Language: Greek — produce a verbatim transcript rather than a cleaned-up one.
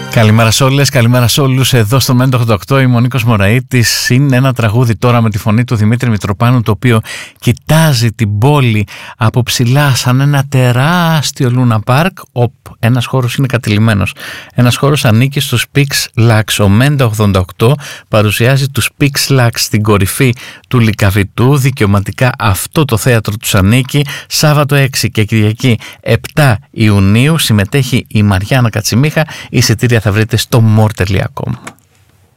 Καλημέρα σε όλες, καλημέρα σε όλους. Εδώ στο Μέντο ογδόντα οκτώ είμαι ο Νίκος Μωραΐτης. Είναι ένα τραγούδι τώρα με τη φωνή του Δημήτρη Μητροπάνου, το οποίο κοιτάζει την πόλη από ψηλά σαν ένα τεράστιο Λούνα Πάρκ. Οπ, ένας χώρος είναι κατηλημμένος. Ένας χώρος ανήκει στους Pix Lux. Ο Μέντο ογδόντα οκτώ παρουσιάζει τους Pix Lux στην κορυφή του Λυκαβητού. Δικαιωματικά αυτό το θέατρο τους ανήκει. Σάββατο έξι και Κυριακή επτά Ιουνίου συμμετέχει η Μαριάννα Κατσιμίχα. Εισιτήρια θα βρείτε στο more τελεία com.